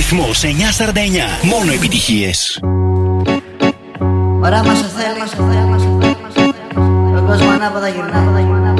Ρυθμός 949. Μόνο επιτυχίες. Ωραία μας ο θέλει. Τον κόσμο ανάποδα γυρνάει.